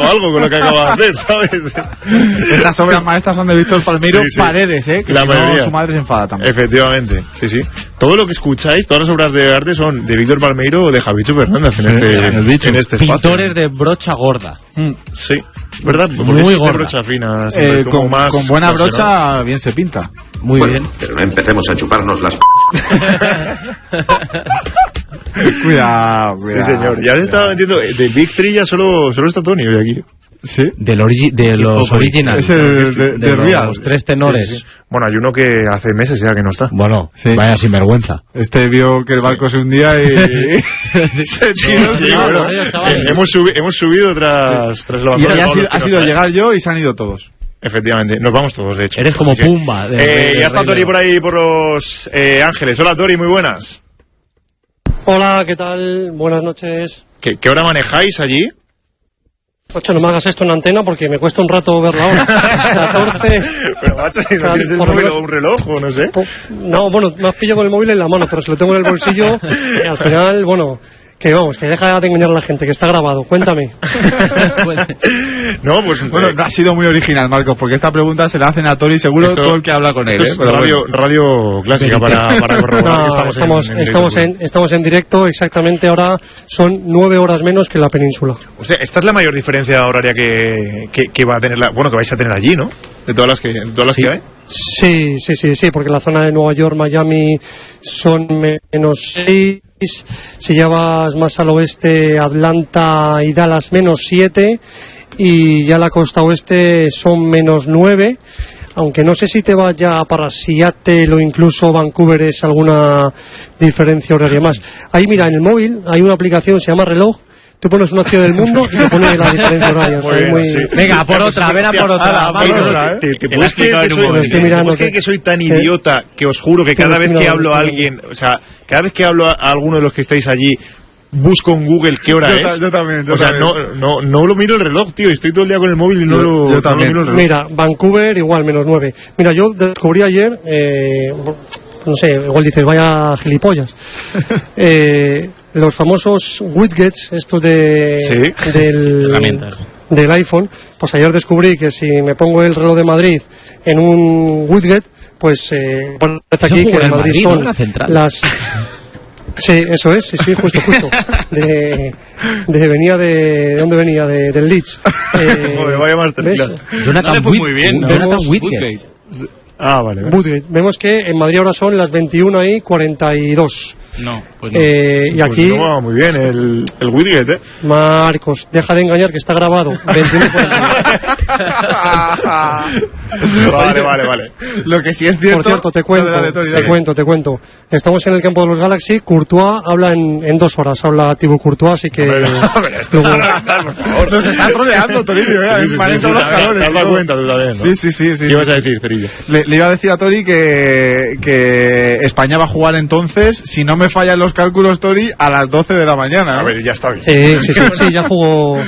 algo con lo que acaba de hacer, ¿sabes? Estas obras maestras son de Víctor Palmeiro, sí. Paredes, que la si mayoría. no, su madre se enfada también. Efectivamente, sí. Todo lo que escucháis, todas las obras de arte son de Víctor Palmeiro o de Javicho Fernández en este espacio. Pintores de brocha gorda. Sí, ¿verdad? Muy gorda. Brocha fina, con buena brocha, ¿no? Bien se pinta. Muy bien. Pero no empecemos a chuparnos las... Cuidado. Sí, señor. Ya se estaba metiendo. De Big Three ya solo está Tony hoy aquí. ¿Sí? De los originales. De Real. Los tres tenores. Sí. Bueno, hay uno que hace meses ya que no está. Bueno, sí. Vaya sinvergüenza. Este vio que el barco se hundía y... se tiró. Bueno, hemos subido tras la y ha sido llegar yo y se han ido todos. Efectivamente, nos vamos todos, de hecho. Eres como Pumba. Ya está Tori por ahí, por Los Ángeles. Hola, Tori, muy buenas. Hola, ¿qué tal? Buenas noches. ¿Qué hora manejáis allí? Macho, no me hagas esto en antena porque me cuesta un rato ver la hora. 14... Pero, macho, ¿no tienes el móvil o un reloj o no sé? No, bueno, me has pillado con el móvil en la mano, pero si lo tengo en el bolsillo, al final, bueno... Que vamos, que deja de engañar a la gente, que está grabado. Cuéntame. No, pues... Bueno, no ha sido muy original, Marcos, porque esta pregunta se la hacen a Tori seguro todo el que habla con él. Es radio clásica para corroborar que estamos en directo, exactamente ahora son 9 horas menos que la península. O sea, esta es la mayor diferencia horaria que va a tener que vais a tener allí, ¿no? De todas las que hay. Sí, porque la zona de Nueva York, Miami son menos 6. Si ya vas más al oeste, Atlanta y Dallas menos 7, y ya la costa oeste son menos 9, aunque no sé si te vas ya para Seattle o incluso Vancouver es alguna diferencia horaria más. Ahí mira, en el móvil hay una aplicación, se llama Reloj. Tú pones una ciudad del mundo y te pone la diferencia horaria. Sí. Venga, por otra, ven a por otra. ¿Te puedes creer que soy tan idiota que os juro que cada vez que hablo a alguien, o sea, cada vez que hablo a alguno de los que estáis allí, busco en Google qué hora es? Yo también. O sea, no lo miro el reloj, tío. Estoy todo el día con el móvil y no lo miro el reloj. Mira, Vancouver igual, menos 9. Mira, yo descubrí ayer, no sé, igual dices, vaya gilipollas. Los famosos widgets, estos del iPhone, pues ayer descubrí que si me pongo el reloj de Madrid en un widget, pues parece aquí que en Madrid son las... Sí, eso es, sí, justo. Venía de... ¿Dónde venía? Del Leeds. Vaya masterclass. Jonathan muy bien, ¿no? Jonathan Whitgate. Vale. Vemos que en Madrid ahora son las 21:42. No, pues no. Y aquí... Pues no, muy bien, el widget, Marcos, deja de engañar que está grabado. 21:42. Vale. Lo que sí es cierto... Por cierto, te cuento. Estamos en el campo de los Galaxy. Courtois habla en 2 horas. Habla Thibaut Courtois, así que... Por favor. Nos está troleando, Torillo, Sí, para eso los calores. ¿Te has dado cuenta tú también, no? Sí. ¿Qué ibas a decir, Torillo? Le iba a decir a Tori que España va a jugar entonces, si no me fallan los cálculos, Tori, a las 12 de la mañana. A ver, ya está bien. Sí, ya jugó...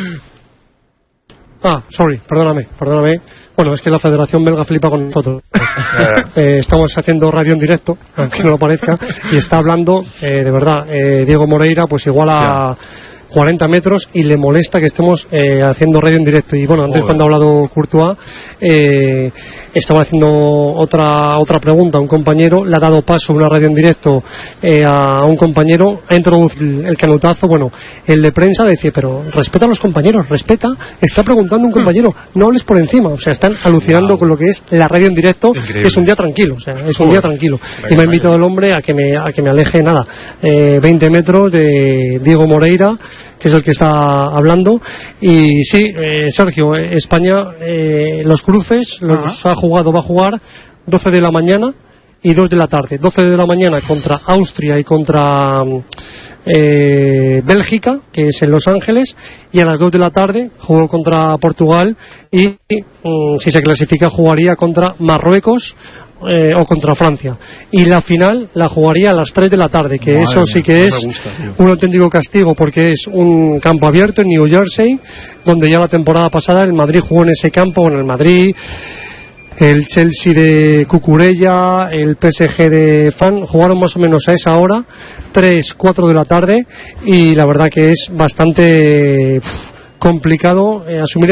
perdóname. Bueno, es que la Federación Belga flipa con nosotros. Estamos haciendo radio en directo, aunque no lo parezca, y está hablando, de verdad, Diego Moreira, pues igual a 40 metros, y le molesta que estemos haciendo radio en directo. Y bueno, antes cuando ha hablado Courtois, estaba haciendo otra pregunta a un compañero, le ha dado paso a una radio en directo a un compañero, ha introducido el canutazo. Bueno, el de prensa decía, pero respeta a los compañeros, está preguntando un compañero, no hables por encima. O sea, están alucinando con lo que es la radio en directo. Increíble. Es un día tranquilo, y me ha invitado el hombre a que me aleje 20 metros de Diego Moreira, que es el que está hablando. Y sí, Sergio, España, los cruces va a jugar 12 de la mañana y 2 de la tarde. 12 de la mañana contra Austria y contra Bélgica, que es en Los Ángeles, y a las 2 de la tarde jugó contra Portugal y si se clasifica jugaría contra Marruecos o contra Francia, y la final la jugaría a las 3 de la tarde, que madre eso sí que es un auténtico castigo, porque es un campo abierto en New Jersey, donde ya la temporada pasada el Madrid jugó en ese campo, el Madrid, el Chelsea de Cucurella, el PSG de Fan, jugaron más o menos a esa hora, 3-4 de la tarde, y la verdad que es bastante complicado asumir